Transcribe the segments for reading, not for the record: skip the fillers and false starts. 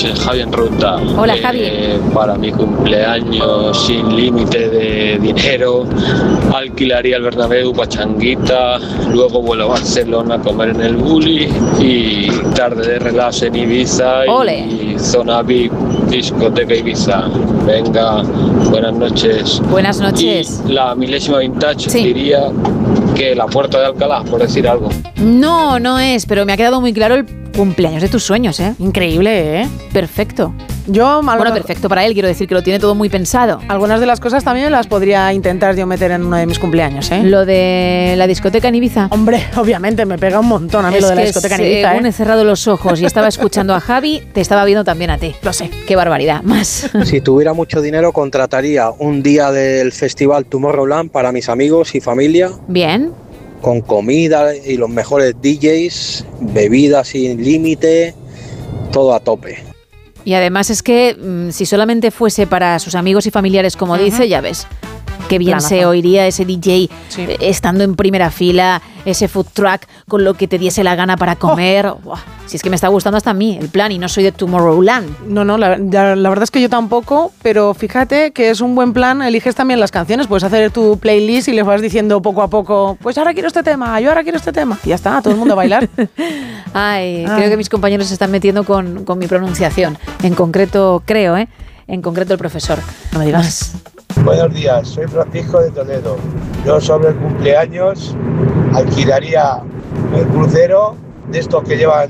noches, Javi en Ruta. Hola, Javi. Para mi cumpleaños sin límite de dinero, alquilaría el Bernabéu, pachanguita, luego vuelo a Barcelona a comer en el Bulli y tarde de relax en Ibiza. Ole. Y zona VIP, discoteca Ibiza. Venga, buenas noches. Buenas noches. Y la milésima vintage, Sí. diría que la Puerta de Alcalá, por decir algo. No, no es, pero me ha quedado muy claro el cumpleaños de tus sueños, ¿eh? Increíble, ¿eh? Perfecto. Yo, Bueno, perfecto para él, quiero decir que lo tiene todo muy pensado. algunas de las cosas también las podría intentar yo meter en uno de mis cumpleaños, ¿eh? Lo de la discoteca en Ibiza. Hombre, obviamente, me pega un montón a mí lo de la discoteca en Ibiza, según he cerrado los ojos y estaba escuchando a Javi, te estaba viendo también a ti. Lo sé. Qué barbaridad. Más. Si tuviera mucho dinero, contrataría un día del festival Tomorrowland para mis amigos y familia, Bien. con comida y los mejores DJs, bebidas sin límite, todo a tope. Y además es que si solamente fuese para sus amigos y familiares, como dice, ya ves, qué bien Planazo. se oiría ese DJ Sí. estando en primera fila, ese food truck con lo que te diese la gana para comer. Buah, si es que me está gustando hasta a mí el plan y no soy de Tomorrowland. No, la verdad es que yo tampoco, pero fíjate que es un buen plan, eliges también las canciones, puedes hacer tu playlist y les vas diciendo poco a poco, pues ahora quiero este tema, yo ahora quiero este tema, y ya está, todo el mundo a bailar. Ay, creo que mis compañeros se están metiendo con mi pronunciación. En concreto, creo, ¿eh? En concreto el profesor. No me digas. Buenos días, soy Francisco de Toledo. Yo sobre el cumpleaños alquilaría el crucero de estos que llevan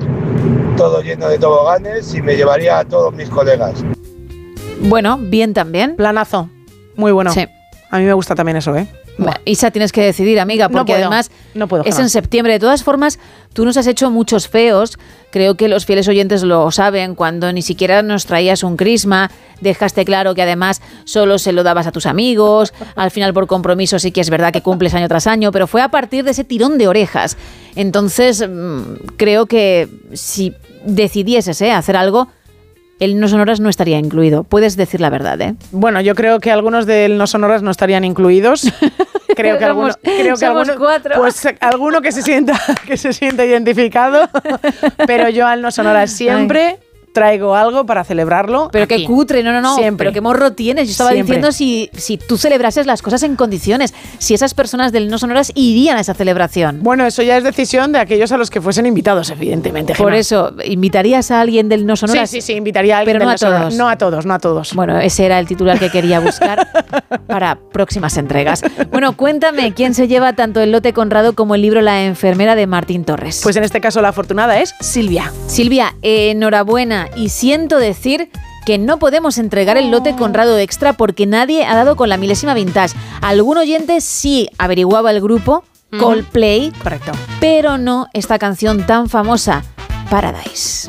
todo lleno de toboganes y me llevaría a todos mis colegas. Bueno, bien también. Planazo, muy bueno. Sí. A mí me gusta también eso, ¿eh? Bueno, Isa, tienes que decidir, amiga, No porque puedo, además no puedo, es Gemma. en septiembre. De todas formas, tú nos has hecho muchos feos. Creo que los fieles oyentes lo saben. Cuando ni siquiera nos traías un crisma, dejaste claro que además solo se lo dabas a tus amigos. Al final, por compromiso, sí que es verdad que cumples año tras año, pero fue a partir de ese tirón de orejas. Entonces, creo que si decidieses hacer algo, el No Sonoras no estaría incluido. Puedes decir la verdad, ¿eh? Bueno, yo creo que algunos del No Sonoras no estarían incluidos. Creo que Somos- somos cuatro. Pues alguno que se sienta identificado, pero yo al No Sonoras siempre traigo algo para celebrarlo. Pero aquí. qué cutre, no, Siempre. pero qué morro tienes. Yo estaba Siempre. diciendo si tú celebrases las cosas en condiciones, si esas personas del No Sonoras irían a esa celebración. Bueno, eso ya es decisión de aquellos a los que fuesen invitados, evidentemente. Por Gemma. eso, ¿invitarías a alguien del No Sonoras? Sí, invitaría a alguien Pero no del a No Sonoras. todos. No a todos. Bueno, ese era el titular que quería buscar para próximas entregas. Bueno, cuéntame, ¿quién se lleva tanto el lote Conrado como el libro La enfermera de Martín Torres? Pues en este caso la afortunada es Silvia. Silvia, enhorabuena, y siento decir que no podemos entregar el lote Conrado Extra porque nadie ha dado con la milésima vintage. Algún oyente sí averiguaba el grupo Coldplay, Correcto. pero no esta canción tan famosa, Paradise.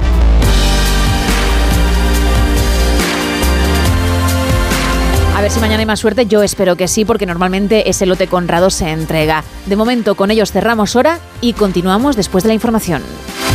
A ver si mañana hay más suerte, yo espero que sí, porque normalmente ese lote Conrado se entrega. De momento, con ellos cerramos hora y continuamos después de la información.